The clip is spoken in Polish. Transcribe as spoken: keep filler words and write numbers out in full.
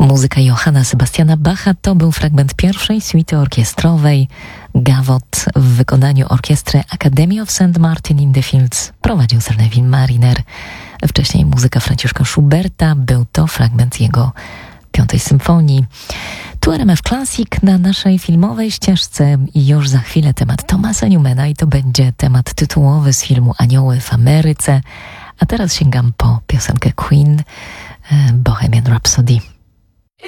Muzyka Johanna Sebastiana Bacha to był fragment pierwszej suity orkiestrowej. Gavotte w wykonaniu orkiestry Academy of Saint Martin in the Fields prowadził Levin Mariner. Wcześniej muzyka Franciszka Schuberta, był to fragment jego piątej symfonii. Tu R M F Classic na naszej filmowej ścieżce i już za chwilę temat Thomasa Newmana i to będzie temat tytułowy z filmu Anioły w Ameryce. A teraz sięgam po piosenkę Queen, Bohemian Rhapsody.